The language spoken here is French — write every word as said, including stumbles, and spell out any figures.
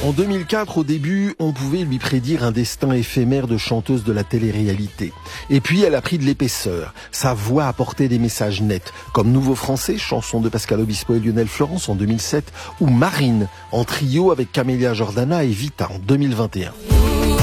En deux mille quatre, au début, on pouvait lui prédire un destin éphémère de chanteuse de la télé-réalité. Et puis, elle a pris de l'épaisseur. Sa voix apportait des messages nets, comme Nouveau Français, chanson de Pascal Obispo et Lionel Florence en deux mille sept, ou Marine, en trio avec Camélia Jordana et Vita en deux mille vingt et un.